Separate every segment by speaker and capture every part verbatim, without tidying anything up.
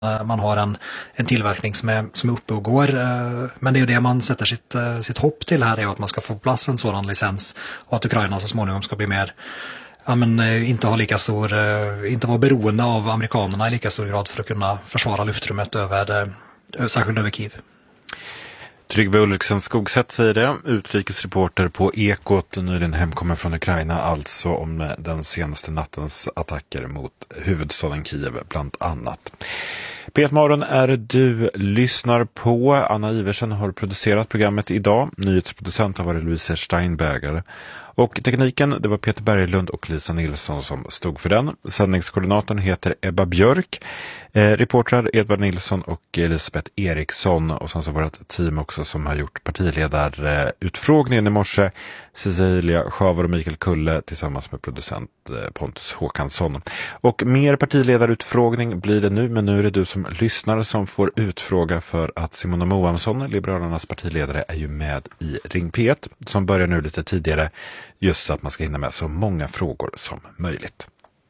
Speaker 1: man har en, en tillverkning som är, som är uppe och går. Men det är ju det man sätter sitt, sitt hopp till här, är att man ska få plats en sådan licens och att Ukraina så småningom ska bli mer, ja, men inte ha lika stor, inte vara beroende av amerikanerna i lika stor grad för att kunna försvara luftrummet över, särskilt över Kiev.
Speaker 2: Tryggve Ulriksen Skogsätt säger det, utrikesreporter på Ekot, nyligen hemkommen från Ukraina, alltså om den senaste nattens attacker mot huvudstaden Kiev bland annat. P ett Morgon är du lyssnar på. Anna Iversen har producerat programmet idag. Nyhetsproducent har varit Louise Steinberger. Och tekniken, det var Peter Berglund och Lisa Nilsson som stod för den. Sändningskoordinatorn heter Ebba Björk. Eh, reportrar Edvard Nilsson och Elisabeth Eriksson. Och sen så var det ett team också som har gjort partiledarutfrågningen i morse. Cecilia Schavar och Mikael Kulle tillsammans med producent eh, Pontus Håkansson. Och mer partiledarutfrågning blir det nu, men nu är det du som lyssnar som får utfråga, för att Simona Moamsson, Liberalernas partiledare, är ju med i Ring P ett som börjar nu lite tidigare, just så att man ska hinna med så många frågor som möjligt.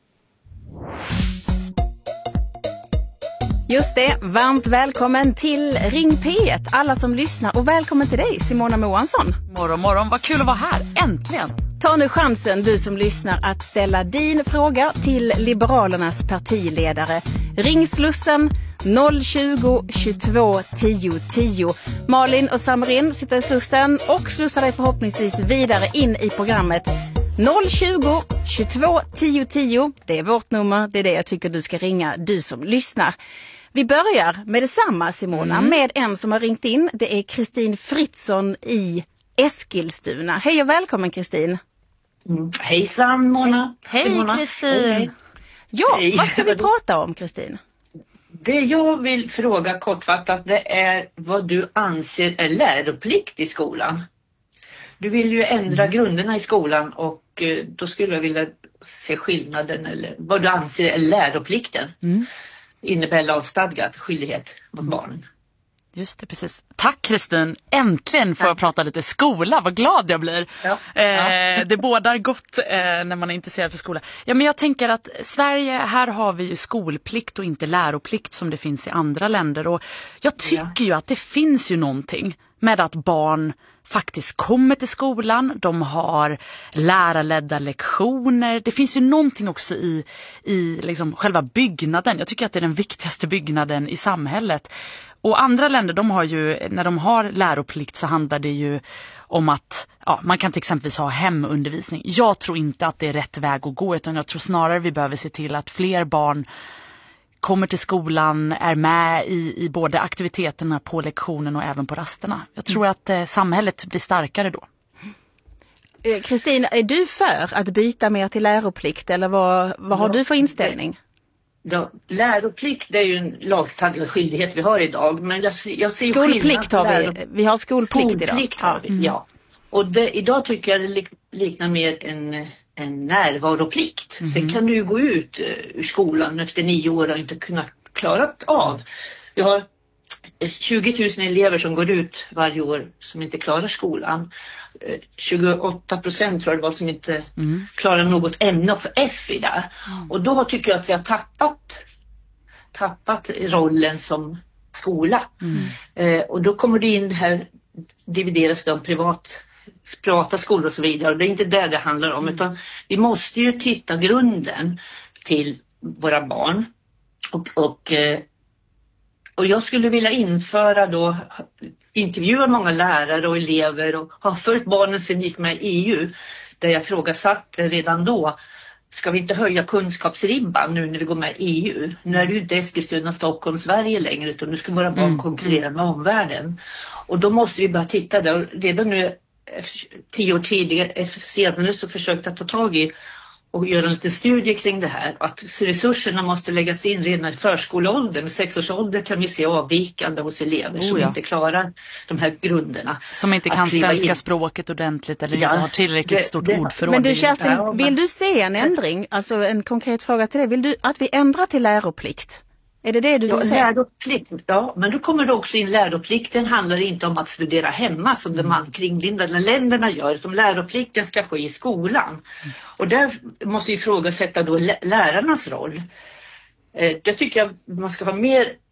Speaker 3: Just det, varmt välkommen till Ring P ett, alla som lyssnar, och välkommen till dig, Simona Moamsson.
Speaker 4: Morgon, morgon, vad kul att vara här, äntligen.
Speaker 3: Ta nu chansen, du som lyssnar, att ställa din fråga till Liberalernas partiledare. Ring Slussen noll tjugo, tjugotvå, tio, tio. Malin och Samarin sitter i Slussen och slussar dig förhoppningsvis vidare in i programmet. noll tjugo, tjugotvå, tio, tio. Det är vårt nummer, det är det jag tycker du ska ringa, du som lyssnar. Vi börjar med detsamma, Simona, mm. med en som har ringt in. Det är Kristin Fritzson i Eskilstuna. Hej och välkommen, Kristin.
Speaker 5: Mm. Hejsan, Mona.
Speaker 3: Hej, Kristin. Ja, Hej. Vad ska vi prata om, Kristin?
Speaker 5: Det jag vill fråga kortfattat, det är vad du anser är läroplikt i skolan. Du vill ju ändra mm. grunderna i skolan, och då skulle jag vilja se skillnaden, eller vad du anser är läroplikten. Mm. Innebär lagstadgat skyldighet mot barnen.
Speaker 4: Just det, precis. Tack Kristin. Äntligen får jag prata lite skola. Vad glad jag blir. Ja. Eh, det bådar gott eh, när man är intresserad för skola. Ja, men jag tänker att Sverige, här har vi ju skolplikt och inte läroplikt som det finns i andra länder. Och jag tycker ja. ju att det finns ju någonting med att barn faktiskt kommer till skolan. De har lärarledda lektioner. Det finns ju någonting också i, i liksom själva byggnaden. Jag tycker att det är den viktigaste byggnaden i samhället. Och andra länder, de har ju, när de har läroplikt så handlar det ju om att ja, man kan till exempel ha hemundervisning. Jag tror inte att det är rätt väg att gå, utan jag tror snarare vi behöver se till att fler barn kommer till skolan, är med i, i både aktiviteterna på lektionen och även på rasterna. Jag tror att eh, samhället blir starkare då.
Speaker 3: Kristin, är du för att byta mer till läroplikt, eller vad, vad har ja, du för inställning?
Speaker 5: Ja, läroplikt, det är ju en lagstadgad skyldighet vi har idag. Men jag, jag ser
Speaker 3: skolplikt har vi.
Speaker 5: Läro...
Speaker 3: Vi har skolplikt,
Speaker 5: skolplikt
Speaker 3: idag.
Speaker 5: Har vi, mm. ja. Och det, idag tycker jag det liknar mer en, en närvaroplikt. Mm. Sen kan du ju gå ut ur skolan efter nio år och inte kunna klara av. Vi har tjugo tusen elever som går ut varje år som inte klarar skolan. tjugoåtta procent tror jag det var som inte mm. klarar något ämne för F i det. Mm. Och då tycker jag att vi har tappat, tappat rollen som skola. Mm. Eh, och då kommer det in det här, divideras det om privat, privata skolor och så vidare. Och det är inte det det handlar om. Mm. Utan vi måste ju titta grunden till våra barn. Och, och, och jag skulle vilja införa då, intervjua många lärare och elever och har följt barnen sedan vi gick med i E U. Där jag frågasatte redan då, ska vi inte höja kunskapsribban nu när vi går med i E U? Nu är det ju inte Eskilstuna, Stockholm, Sverige längre, utan nu ska våra barn mm. konkurrera med omvärlden. Och då måste vi bara titta där. Redan nu, tio år tidigare, senare så försökte jag ta tag i och göra en liten studie kring det här. Att resurserna måste läggas in redan i förskoleåldern. Med sex års ålder kan vi se avvikande hos elever oh, som ja. inte klarar de här grunderna.
Speaker 4: Som inte kan svenska in. språket ordentligt eller ja, inte har tillräckligt det, stort det, ordförråd.
Speaker 3: Men du Kerstin, ja, vill du se en ändring? Alltså en konkret fråga till dig. Vill du att vi ändrar till läroplikt? Är det det du vill ja, säga?
Speaker 5: Läroplikt, ja, men då kommer det också in läroplikten handlar inte om att studera hemma som mm. de man kringlindade länderna gör. Utan läroplikten ska ske i skolan. Mm. Och där måste vi ifrågasätta då lärarnas roll. Det tycker jag man ska ha mer